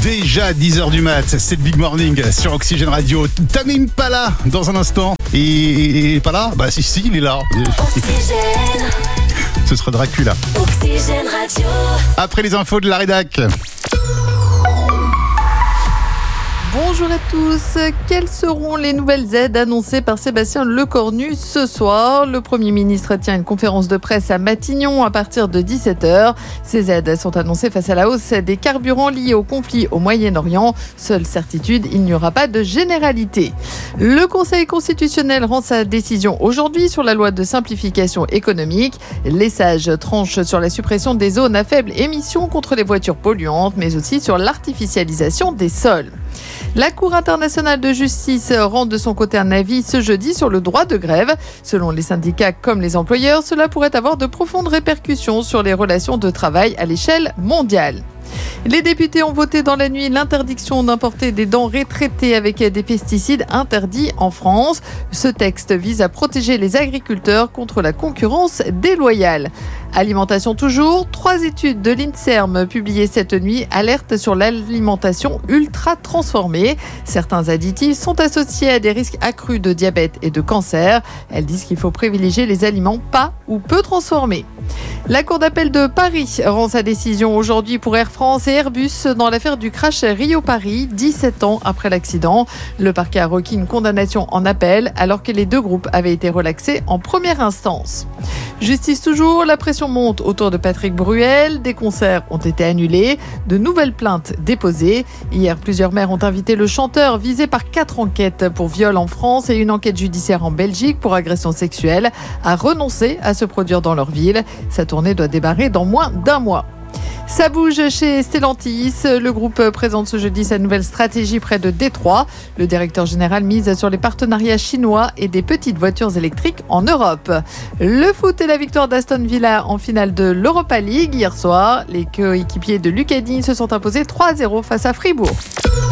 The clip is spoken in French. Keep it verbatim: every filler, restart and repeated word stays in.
Déjà dix heures du mat, c'est le Big Morning sur Oxygène Radio. Tame Impala dans un instant. Et il est pas là ? Bah si, si, il est là. Oxygène. Ce sera Dracula. Oxygène Radio. Après les infos de la rédac. Bonjour à tous. Quelles seront les nouvelles aides annoncées par Sébastien Lecornu ce soir ? Le Premier ministre tient une conférence de presse à Matignon à partir de dix-sept heures. Ces aides sont annoncées face à la hausse des carburants liés au conflit au Moyen-Orient. Seule certitude, il n'y aura pas de généralité. Le Conseil constitutionnel rend sa décision aujourd'hui sur la loi de simplification économique. Les sages tranchent sur la suppression des zones à faible émission contre les voitures polluantes, mais aussi sur l'artificialisation des sols. La Cour internationale de justice rend de son côté un avis ce jeudi sur le droit de grève. Selon les syndicats comme les employeurs, cela pourrait avoir de profondes répercussions sur les relations de travail à l'échelle mondiale. Les députés ont voté dans la nuit l'interdiction d'importer des denrées traitées avec des pesticides interdits en France. Ce texte vise à protéger les agriculteurs contre la concurrence déloyale. Alimentation toujours, trois études de l'INSERM publiées cette nuit alertent sur l'alimentation ultra transformée. Certains additifs sont associés à des risques accrus de diabète et de cancer. Elles disent qu'il faut privilégier les aliments pas ou peu transformés. La Cour d'appel de Paris rend sa décision aujourd'hui pour Air France et Airbus dans l'affaire du crash Rio-Paris, dix-sept ans après l'accident. Le parquet a requis une condamnation en appel alors que les deux groupes avaient été relaxés en première instance. Justice toujours, la pression monte autour de Patrick Bruel. Des concerts ont été annulés, de nouvelles plaintes déposées. Hier, plusieurs maires ont invité le chanteur visé par quatre enquêtes pour viol en France et une enquête judiciaire en Belgique pour agression sexuelle à renoncer à se produire dans leur ville. Sa tournée doit démarrer dans moins d'un mois. Ça bouge chez Stellantis. Le groupe présente ce jeudi sa nouvelle stratégie près de Détroit. Le directeur général mise sur les partenariats chinois et des petites voitures électriques en Europe. Le foot et la victoire d'Aston Villa en finale de l'Europa League hier soir. Les coéquipiers de Lucas Digne se sont imposés trois à zéro face à Fribourg.